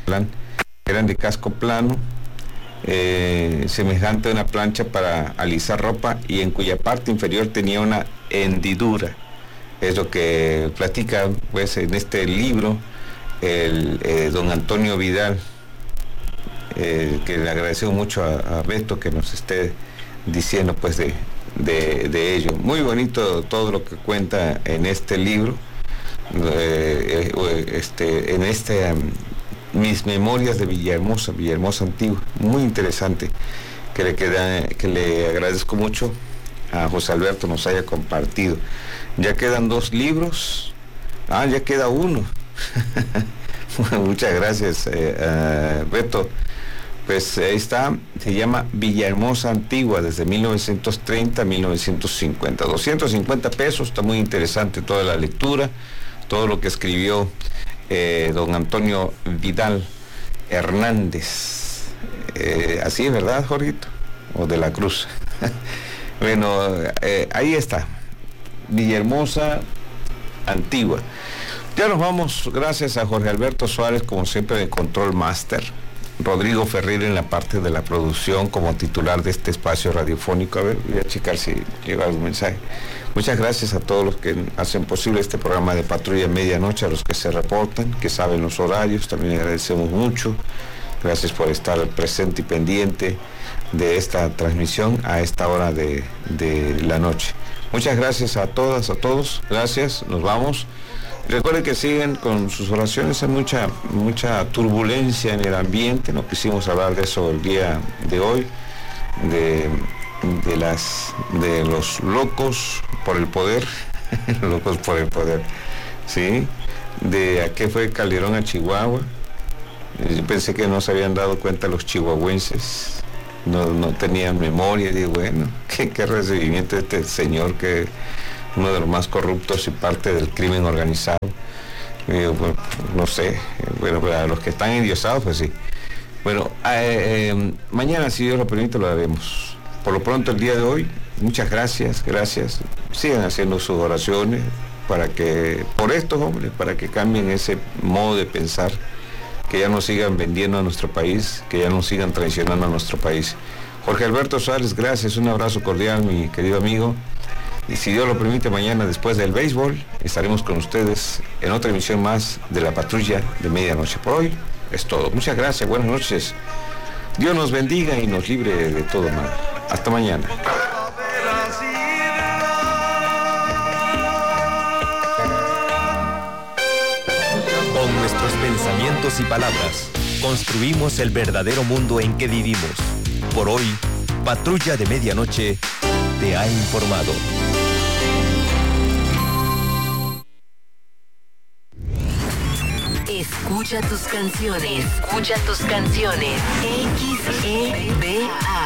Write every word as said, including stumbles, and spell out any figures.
eran de casco plano, eh, semejante a una plancha para alisar ropa, y en cuya parte inferior tenía una hendidura. Es lo que platica pues en este libro el eh, don Antonio Vidal, eh, que le agradecemos mucho a, a Beto que nos esté diciendo pues de, de, de ello. Muy bonito todo lo que cuenta en este libro, eh, eh, este, en este um, Mis Memorias de Villahermosa, Villahermosa Antigua. Muy interesante, que le, queda, que le agradezco mucho a José Alberto nos haya compartido. Ya quedan dos libros, ah, ya queda uno. Muchas gracias, eh, uh, Beto. Pues ahí está, se llama Villahermosa Antigua, desde mil novecientos treinta a mil novecientos cincuenta. doscientos cincuenta pesos, está muy interesante toda la lectura, todo lo que escribió eh, don Antonio Vidal Hernández. Eh, así es, ¿verdad, Jorgito? O de la Cruz. Bueno, eh, ahí está, Villahermosa Antigua. Ya nos vamos, gracias a Jorge Alberto Suárez, como siempre, de Control Master, Rodrigo Ferrer en la parte de la producción como titular de este espacio radiofónico. A ver, voy a checar si llega algún mensaje. Muchas gracias a todos los que hacen posible este programa de Patrulla Medianoche, a los que se reportan, que saben los horarios, también agradecemos mucho. Gracias por estar presente y pendiente de esta transmisión a esta hora de, de la noche. Muchas gracias a todas, a todos. Gracias, nos vamos. Recuerden que siguen con sus oraciones, hay mucha, mucha turbulencia en el ambiente, no quisimos hablar de eso el día de hoy, de, de, las, de los locos por el poder, locos por el poder, ¿sí? De a qué fue Calderón a Chihuahua. Yo pensé que no se habían dado cuenta los chihuahuenses, no, no tenían memoria, y digo, bueno, qué, qué recibimiento de este señor, que uno de los más corruptos y parte del crimen organizado. Eh, bueno, no sé, bueno, para los que están endiosados, pues sí. Bueno, eh, eh, mañana, si Dios lo permite, lo haremos. Por lo pronto, el día de hoy, muchas gracias, gracias. Sigan haciendo sus oraciones para que, por estos hombres, para que cambien ese modo de pensar, que ya no sigan vendiendo a nuestro país, que ya no sigan traicionando a nuestro país. Jorge Alberto Suárez, gracias, un abrazo cordial, mi querido amigo. Y si Dios lo permite, mañana, después del béisbol, estaremos con ustedes en otra emisión más de la Patrulla de Medianoche. Por hoy es todo. Muchas gracias, buenas noches. Dios nos bendiga y nos libre de todo mal. Hasta mañana. Con nuestros pensamientos y palabras, construimos el verdadero mundo en que vivimos. Por hoy, Patrulla de Medianoche te ha informado. Escucha tus canciones. Escucha tus canciones. X E B A